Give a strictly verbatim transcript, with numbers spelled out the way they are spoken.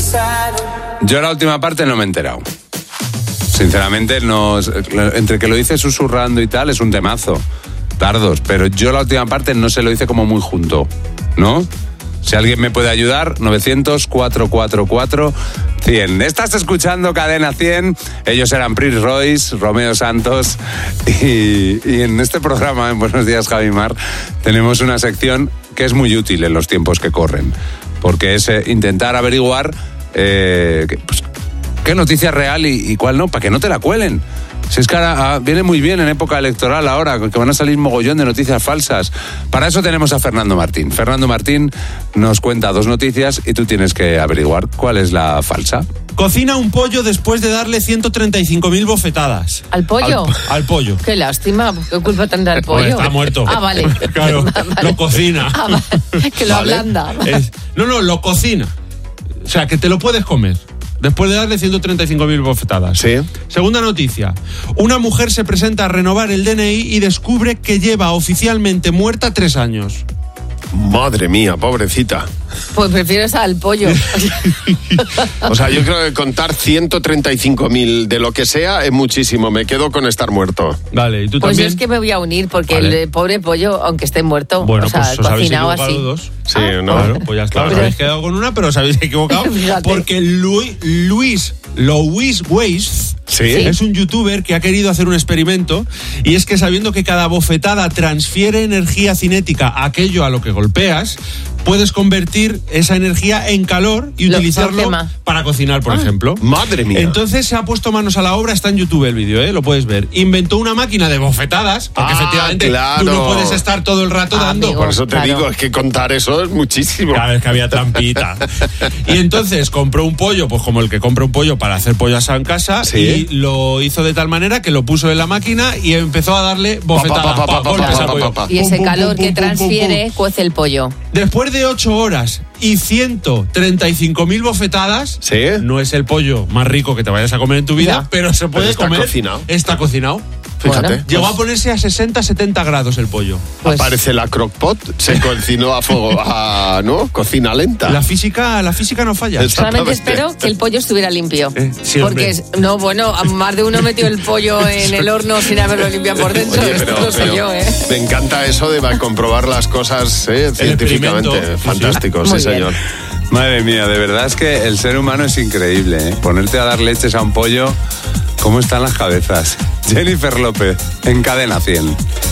Yo la última parte no me he enterado. Sinceramente, no, entre que lo dice susurrando y tal, es un temazo. Tardos, pero yo la última parte no se lo hice como muy junto, ¿no? Si alguien me puede ayudar, novecientos, cuatrocientos cuarenta y cuatro, cien. Estás escuchando Cadena cien, ellos eran Prince Royce, Romeo Santos, y, y en este programa, en Buenos Días, Javi Mar, tenemos una sección que es muy útil en los tiempos que corren, porque es eh, intentar averiguar eh, que, pues, qué noticia es real y, y cuál no, para que no te la cuelen. Si es que ahora, ah, viene muy bien en época electoral ahora, que van a salir mogollón de noticias falsas. Para eso tenemos a Fernando Martín. Fernando Martín nos cuenta dos noticias y tú tienes que averiguar cuál es la falsa. Cocina un pollo después de darle ciento treinta y cinco mil bofetadas. ¿Al pollo? Al, al pollo. Qué lástima, ¿qué culpa tendrá el pollo? Pues está muerto. Ah, vale. Claro, vale. Lo cocina. Ah, vale. Que lo ¿Vale? ablanda. Es, no, no, lo cocina. O sea, que te lo puedes comer. Después de darle ciento treinta y cinco mil bofetadas. Sí. Segunda noticia. Una mujer se presenta a renovar el D N I y descubre que lleva oficialmente muerta tres años. Madre mía, pobrecita. Pues prefiero esa al pollo. O sea, yo creo que contar ciento treinta y cinco mil de lo que sea es muchísimo. Me quedo con estar muerto. Vale, ¿y tú Pues yo también? es que me voy a unir porque Vale. el pobre pollo, aunque esté muerto, Bueno, o sea, pues os habéis cocinado equivocado así. dos. Sí, Ah, ¿no? Claro, pues ya está. Claro. Os habéis quedado con una, pero os habéis equivocado. Fíjate. Porque Luis, Luis, Louis Weiss Sí. es un youtuber que ha querido hacer un experimento, y es que sabiendo que cada bofetada transfiere energía cinética a aquello a lo que golpeas, puedes convertir esa energía en calor y Lo- utilizarlo lo quema. para cocinar, por Ah. ejemplo. Madre mía. Entonces se ha puesto manos a la obra, está en YouTube el vídeo, ¿eh? Lo puedes ver. Inventó una máquina de bofetadas, porque Ah, efectivamente claro. tú no puedes estar todo el rato Ah, dando. amigo. Por eso te Claro. digo, es que contar eso es muchísimo. Cada vez que había trampita. Y entonces compró un pollo, pues como el que compra un pollo para hacer pollo asado en casa, Sí. y lo hizo de tal manera que lo puso en la máquina y empezó a darle bofetadas. Pa, pa, pa, pa, pa, pa, golpes pa, al pa, pollo. pa, pa. Y ese Pum, pum, calor pum, que pum, pum, transfiere pum. cuece el pollo. Después de ocho horas y ciento treinta y cinco mil bofetadas, Sí. no es el pollo más rico que te vayas a comer en tu vida, Ya. pero se puede Pero está comer. cocinado. Está cocinado. Fíjate. Bueno. Llegó a ponerse a sesenta setenta grados el pollo. Pues, Aparece la crockpot, se cocinó a fuego, a, ¿no? Cocina lenta. La física, la física no falla. Es- solamente Exactamente. espero que el pollo estuviera limpio. Eh, sí, porque, hombre. es- no, bueno, a más de uno metió el pollo en el horno sin haberlo limpiado por dentro. Oye, Esto pero, lo sé pero yo, ¿eh? me encanta eso de comprobar las cosas ¿eh? científicamente. experimento, sí, sí. Fantástico, Muy sí, bien. señor. Madre mía, de verdad es que el ser humano es increíble, ¿eh? Ponerte a dar leches a un pollo, ¿cómo están las cabezas? Jennifer López, en Cadena cien.